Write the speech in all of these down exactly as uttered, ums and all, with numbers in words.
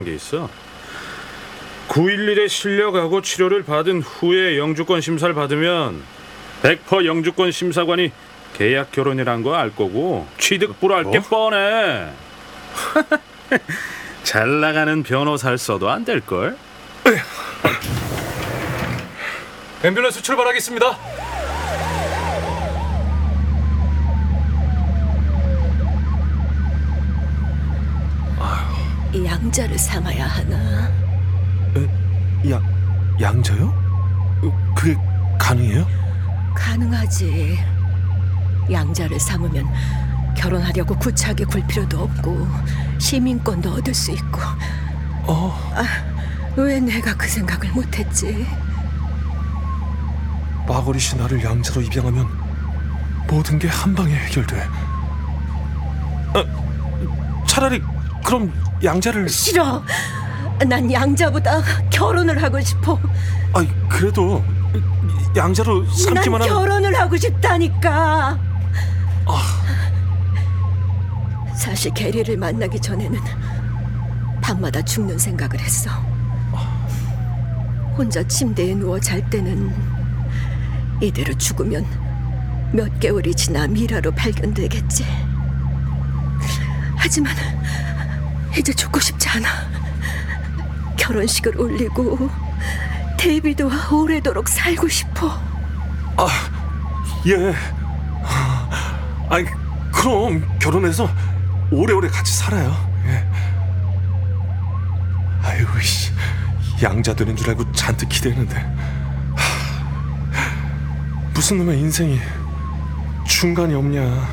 게 있어. 구일일에 실려가고 치료를 받은 후에 영주권 심사를 받으면 백 퍼센트 영주권 심사관이 계약 결혼이란 거 알 거고 취득부로 알 게 뭐? 뻔해. 잘 나가는 변호사를 써도 안 될걸? 앰뷸런스 출발하겠습니다. 이 양자를 삼아야 하나? 에? 야, 양자요? 어, 그게 가능해요? 가능하지. 양자를 삼으면 결혼하려고 구차하게 굴 필요도 없고 시민권도 얻을 수 있고. 어, 아, 왜 내가 그 생각을 못했지? 마거리 씨 나를 양자로 입양하면 모든 게 한 방에 해결돼. 아, 차라리 그럼 양자를... 싫어. 난 양자보다 결혼을 하고 싶어. 아이, 그래도 양자로 난 삼기만 하면... 결혼을 하고 싶다니까. 아, 사실 게리를 만나기 전에는 밤마다 죽는 생각을 했어. 혼자 침대에 누워 잘 때는 이대로 죽으면 몇 개월이 지나 미라로 발견되겠지. 하지만 이제 죽고 싶지 않아. 결혼식을 올리고 데이비드와 오래도록 살고 싶어. 아, 예. 아니, 그럼 결혼해서 오래오래 같이 살아요. 예. 아유, 씨, 양자 되는 줄 알고 잔뜩 기대했는데 하, 무슨 놈의 인생이 중간이 없냐.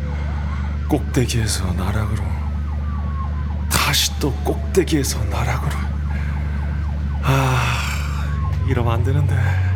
꼭대기에서 나락으로, 다시 또 꼭대기에서 나락으로. 아, 이러면 안 되는데.